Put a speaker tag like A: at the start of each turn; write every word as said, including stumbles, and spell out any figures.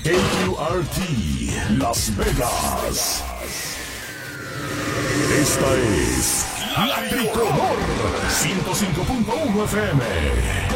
A: K Q R T, Las Vegas. Esta es La Tricolor, ciento cinco punto uno F M.